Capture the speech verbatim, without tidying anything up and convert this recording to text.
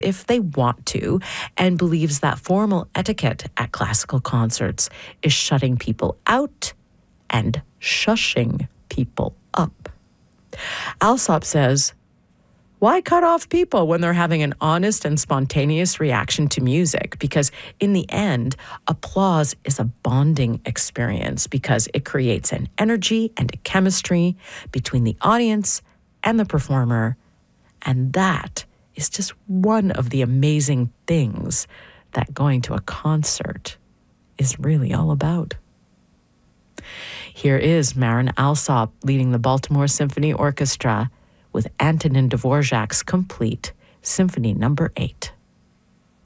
if they want to, and believes that formal etiquette at classical concerts is shutting people out and shushing people up. Alsop says, why cut off people when they're having an honest and spontaneous reaction to music? Because in the end, applause is a bonding experience because it creates an energy and a chemistry between the audience and the performer. And that is just one of the amazing things that going to a concert is really all about. Here is Marin Alsop leading the Baltimore Symphony Orchestra with Antonin Dvorak's complete Symphony Number eight.